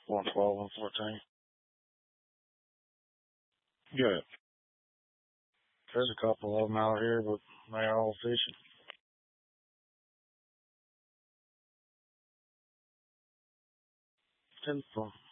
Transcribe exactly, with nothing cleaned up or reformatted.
one twelve, one fourteen. Good. There's a couple of them out here, but they're all fishing. Ten